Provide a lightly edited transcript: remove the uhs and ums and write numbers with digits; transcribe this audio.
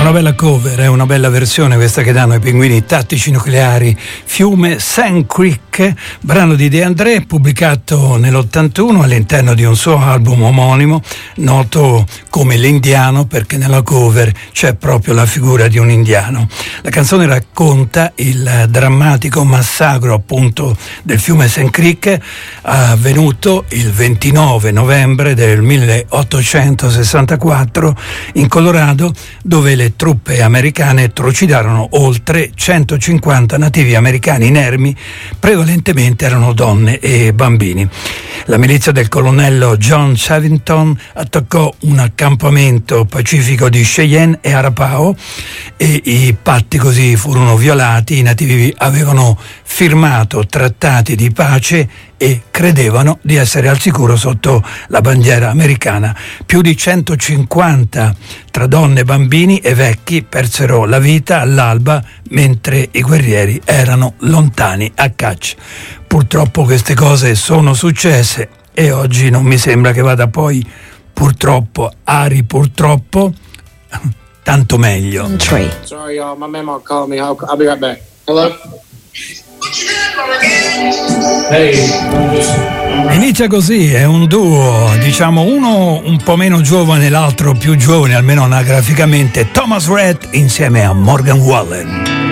una bella cover, è una bella versione questa che danno i Pinguini Tattici Nucleari, Fiume Sand Creek, brano di De André pubblicato nell'81 all'interno di un suo album omonimo noto come L'Indiano, perché nella cover c'è proprio la figura di un indiano. La canzone racconta il drammatico massacro appunto del fiume Sand Creek avvenuto il 29 novembre del 1864 in Colorado, dove le truppe americane trucidarono oltre 150 nativi americani inermi, prevalentemente erano donne e bambini. La milizia del colonnello John Savington attaccò un accampamento pacifico di Cheyenne e Arapaho e i patti così furono violati. I nativi avevano firmato trattati di pace e credevano di essere al sicuro sotto la bandiera americana. Più di 150 tra donne, bambini e vecchi persero la vita all'alba mentre i guerrieri erano lontani a caccia. Purtroppo queste cose sono successe e oggi non mi sembra che vada poi purtroppo tanto meglio. Sorry y'all, my memo called me. I'll be right back. Hello? Inizia così, è un duo, diciamo uno un po' meno giovane, l'altro più giovane, almeno anagraficamente, Thomas Rhett insieme a Morgan Wallen.